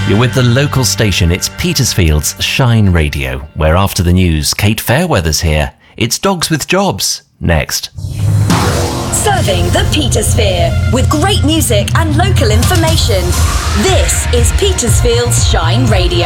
You're with the local station. It's Petersfield's Shine Radio, where after the news, Kate Fairweather's here. It's Dogs with Jobs, next. Serving the Petersphere with great music and local information. This is Petersfield's Shine Radio.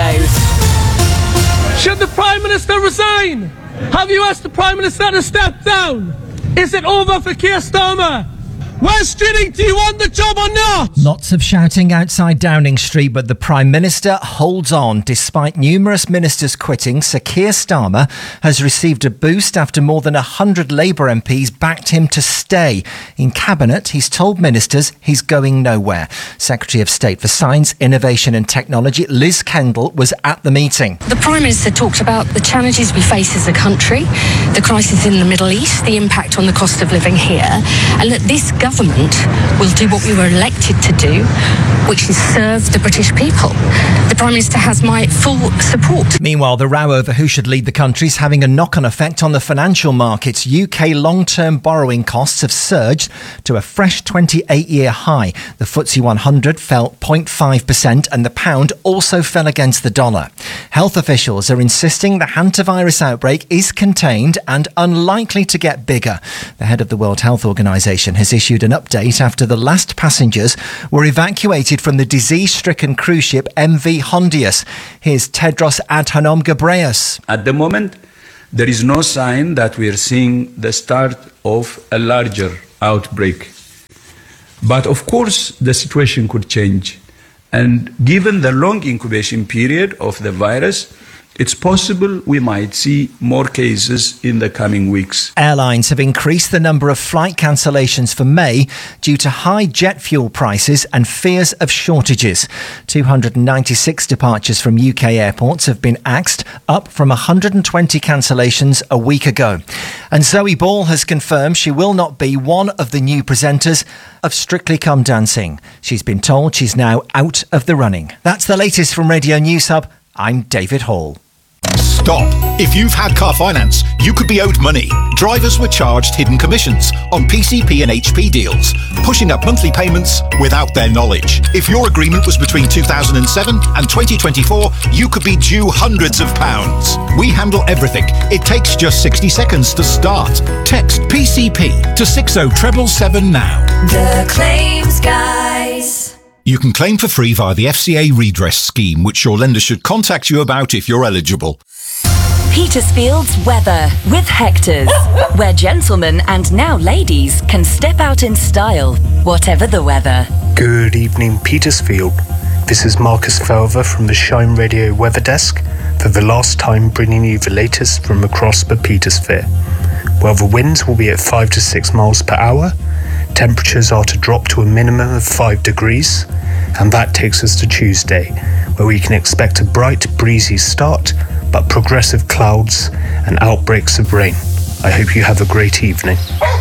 Should the Prime Minister resign? Have you asked the Prime Minister to step down? Is it over for Keir Starmer? Wes Jennings, do you want the job or not? Lots of shouting outside Downing Street, but the Prime Minister holds on. Despite numerous ministers quitting, Sir Keir Starmer has received a boost after more than 100 Labour MPs backed him to stay. In Cabinet, he's told ministers he's going nowhere. Secretary of State for Science, Innovation and Technology, Liz Kendall, was at the meeting. The Prime Minister talked about the challenges we face as a country, the crisis in the Middle East, the impact on the cost of living here, and that this government will do what we were elected to do, which is serve the British people. The Prime Minister has my full support. Meanwhile, the row over who should lead the country is having a knock-on effect on the financial markets. UK long-term borrowing costs have surged to a fresh 28-year high. The FTSE 100 fell 0.5% and the pound also fell against the dollar. Health officials are insisting the hantavirus outbreak is contained and unlikely to get bigger. The head of the World Health Organization has issued an update after the last passengers were evacuated from the disease-stricken cruise ship MV Hondius. Here's Tedros Adhanom Ghebreyesus. At the moment, there is no sign that we are seeing the start of a larger outbreak. But of course, the situation could change. And given the long incubation period of the virus, it's possible we might see more cases in the coming weeks. Airlines have increased the number of flight cancellations for May due to high jet fuel prices and fears of shortages. 296 departures from UK airports have been axed, up from 120 cancellations a week ago. And Zoe Ball has confirmed she will not be one of the new presenters of Strictly Come Dancing. She's been told she's now out of the running. That's the latest from Radio News Hub. I'm David Hall. Stop. If you've had car finance, you could be owed money. Drivers were charged hidden commissions on PCP and HP deals, pushing up monthly payments without their knowledge. If your agreement was between 2007 and 2024, you could be due hundreds of pounds. We handle everything. It takes just 60 seconds to start. Text PCP to 60777 now. The Claims Guys. You can claim for free via the FCA redress scheme, which your lender should contact you about if you're eligible. Petersfield's weather with Hector's, where gentlemen and now ladies can step out in style, whatever the weather. Good evening, Petersfield. This is Marcus Falver from the Shine Radio Weather Desk, for the last time bringing you the latest from across the Petersphere. Well, the winds will be at 5 to 6 miles per hour. Temperatures are to drop to a minimum of 5 degrees, and that takes us to Tuesday, where we can expect a bright, breezy start, but progressive clouds and outbreaks of rain. I hope you have a great evening.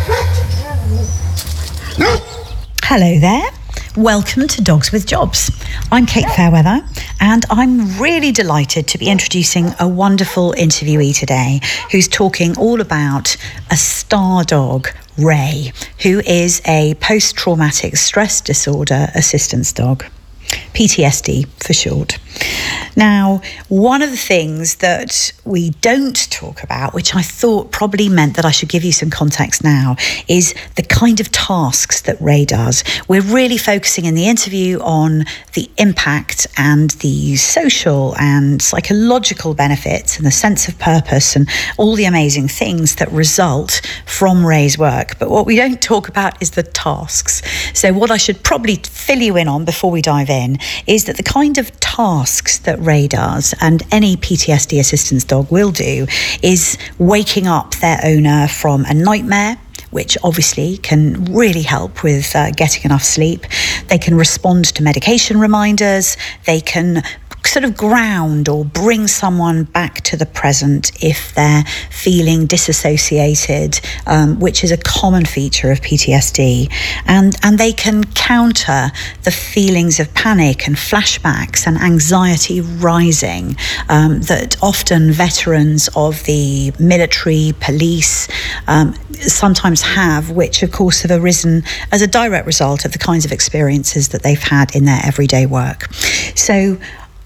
Hello there. Welcome to Dogs with Jobs. I'm Kate Fairweather, and I'm really delighted to be introducing a wonderful interviewee today who's talking all about a star dog, Ray, who is a post-traumatic stress disorder assistance dog. PTSD for short. Now, one of the things that we don't talk about, which I thought probably meant that I should give you some context now, is the kind of tasks that Ray does. We're really focusing in the interview on the impact and the social and psychological benefits and the sense of purpose and all the amazing things that result from Ray's work. But what we don't talk about is the tasks. So what I should probably fill you in on before we dive in is that the kind of tasks that Ray does, and any PTSD assistance dog will do, is waking up their owner from a nightmare, which obviously can really help with getting enough sleep. They can respond to medication reminders. They can sort of ground or bring someone back to the present if they're feeling disassociated, which is a common feature of PTSD. And they can counter the feelings of panic and flashbacks and anxiety rising that often veterans of the military, police sometimes have, which of course have arisen as a direct result of the kinds of experiences that they've had in their everyday work. So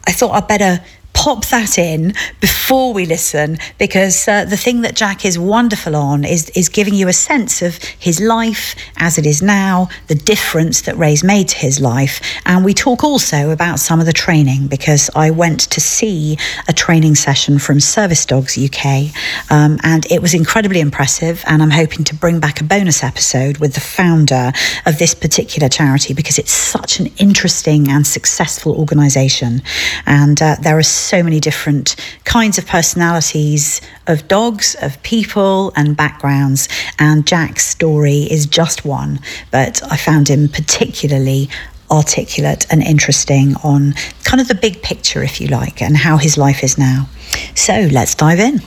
I thought I'd better pop that in before we listen, because the thing that Jack is wonderful on is giving you a sense of his life as it is now, the difference that Ray's made to his life. And we talk also about some of the training, because I went to see a training session from Service Dogs UK, and it was incredibly impressive, and I'm hoping to bring back a bonus episode with the founder of this particular charity, because it's such an interesting and successful organisation, and there are so many different kinds of personalities of dogs, of people and backgrounds, and Jack's story is just one, but I found him particularly articulate and interesting on kind of the big picture, if you like, and how his life is now. So let's dive in.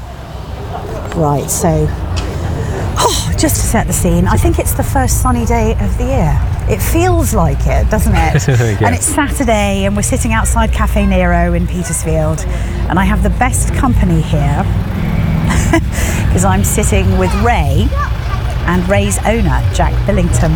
Right, so just to set the scene, I think it's the first sunny day of the year. It feels like it, doesn't it? Yeah. And it's Saturday and we're sitting outside Cafe Nero in Petersfield, and I have the best company here because I'm sitting with Ray and Ray's owner, Jack Billington.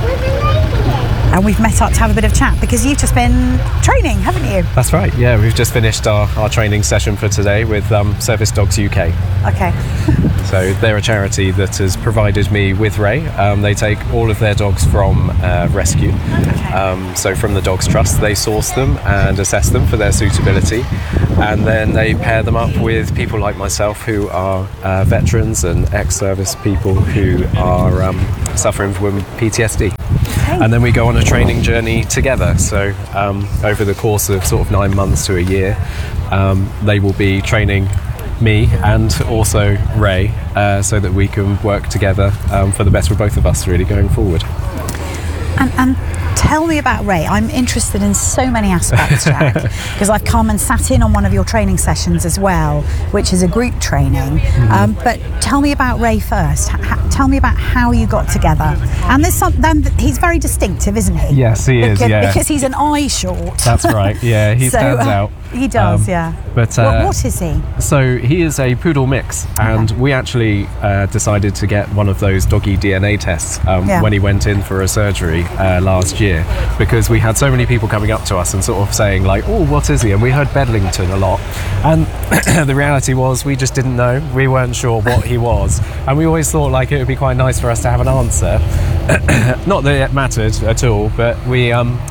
And we've met up to have a bit of chat because you've just been training, haven't you? That's right, yeah. We've just finished our training session for today with Service Dogs UK. Okay. So they're a charity that has provided me with Ray. They take all of their dogs from rescue. Okay. So from the Dogs Trust, they source them and assess them for their suitability. And then they pair them up with people like myself who are veterans and ex-service people who are suffering from PTSD. Okay. And then we go on a training journey together. So over the course of sort of 9 months to a year, they will be training me and also Ray so that we can work together for the best for both of us really going forward. And tell me about Ray. I'm interested in so many aspects, Jack, because I've come and sat in on one of your training sessions as well, which is a group training. But tell me about Ray first. Tell me about how you got together. And there's he's very distinctive, isn't he? Yes, he is. Yeah, because he's an eye short. That's right. Yeah, he stands out. He does, yeah. But what is he? So he is a poodle mix, and we actually decided to get one of those doggy DNA tests when he went in for a surgery last year, because we had so many people coming up to us and sort of saying like, oh, what is he? And we heard Bedlington a lot, and the reality was we just didn't know. We weren't sure what he was, and we always thought like it would be quite nice for us to have an answer. Not that it mattered at all, but we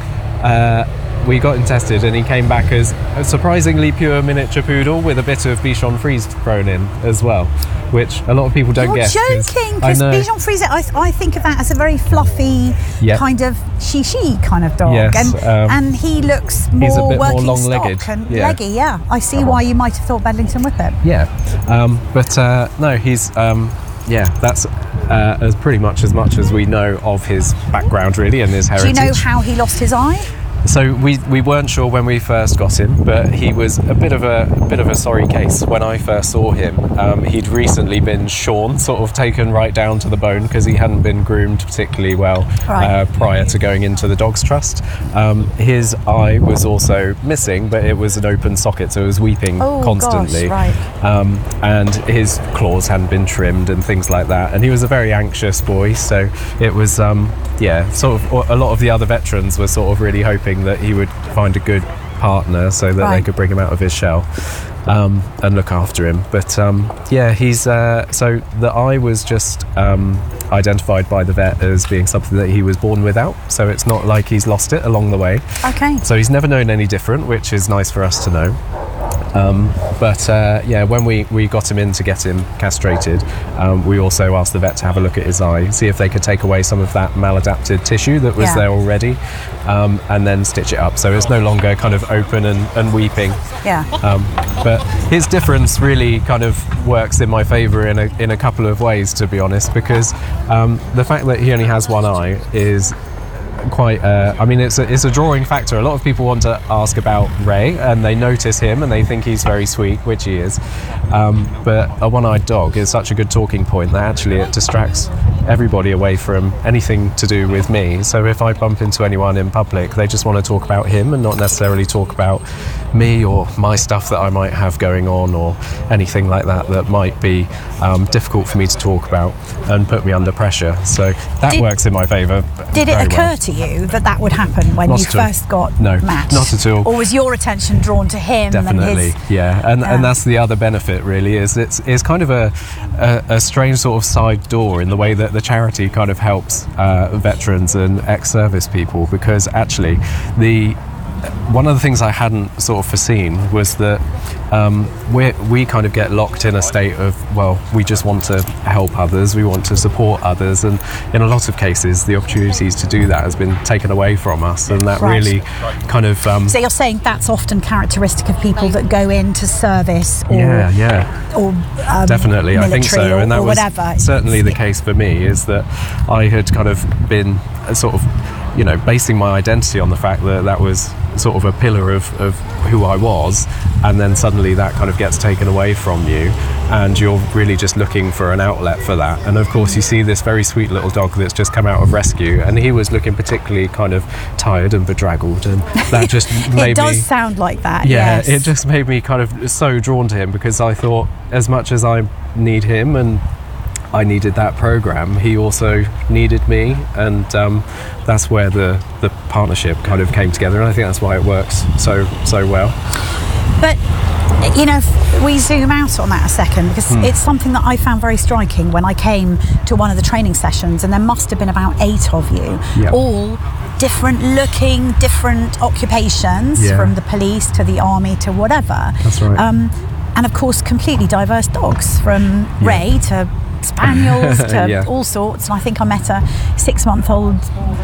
got him tested and he came back as a surprisingly pure miniature poodle with a bit of Bichon Frise thrown in as well, which a lot of people don't get. You're joking, because Bichon Frise, I think of that as a very fluffy kind of shishi kind of dog. Yes, and he looks more he's a bit working more long-legged stock and leggy, yeah. I see why you might have thought Bedlington Whippet. Yeah, but no, he's... that's as pretty much as we know of his background really and his heritage. Do you know how he lost his eye? So we weren't sure when we first got him, but he was a bit of a sorry case. When I first saw him, he'd recently been shorn, sort of taken right down to the bone because he hadn't been groomed particularly well prior to going into the Dogs Trust. His eye was also missing, but it was an open socket, so it was weeping constantly. Gosh, right. And his claws hadn't been trimmed and things like that. And he was a very anxious boy, so it was sort of a lot of the other veterans were sort of really hoping that he would find a good partner so that they could bring him out of his shell and look after him. But he's so the eye was just identified by the vet as being something that he was born without, so it's not like he's lost it along the way. Okay. So he's never known any different, which is nice for us to know. When we got him in to get him castrated, we also asked the vet to have a look at his eye, see if they could take away some of that maladapted tissue that was there already, and then stitch it up so it's no longer kind of open and weeping. Yeah. But his difference really kind of works in my favour in a couple of ways, to be honest, because the fact that he only has one eye is quite it's a drawing factor. A lot of people want to ask about Ray and they notice him and they think he's very sweet, which he is, but a one-eyed dog is such a good talking point that actually it distracts everybody away from anything to do with me. So if I bump into anyone in public, they just want to talk about him and not necessarily talk about me or my stuff that I might have going on or anything like that might be difficult for me to talk about and put me under pressure. So that works in my favour. Did it occur to you that would happen when Not you at all. first got No, matched? not at all. Or was your attention drawn to him? Definitely, and his, and that's the other benefit, really, is it's kind of a strange sort of side door in the way that the charity kind of helps veterans and ex-service people, because actually one of the things I hadn't sort of foreseen was that we kind of get locked in a state of, well, we just want to help others, we want to support others, and in a lot of cases the opportunities to do that has been taken away from us, and that Right. really kind of So you're saying that's often characteristic of people that go into service or or definitely, I think military so, and that or was whatever. certainly the case for me, is that I had kind of been sort of, basing my identity on the fact that that was sort of a pillar of who I was, and then suddenly that kind of gets taken away from you, and you're really just looking for an outlet for that. And of course you see this very sweet little dog that's just come out of rescue, and he was looking particularly kind of tired and bedraggled, and that just made It does me... sound like that, Yeah, yes. it just made me kind of so drawn to him, because I thought, as much as I need him and I needed that program, he also needed me, and that's where the partnership kind of came together, and I think that's why it works so well. But, if we zoom out on that a second, because it's something that I found very striking when I came to one of the training sessions, and there must have been about 8 of you, all different looking, different occupations, from the police to the army to whatever. That's right. And of course, completely diverse dogs, from Ray to spaniels to Yeah. all sorts. And I think I met a 6-month-old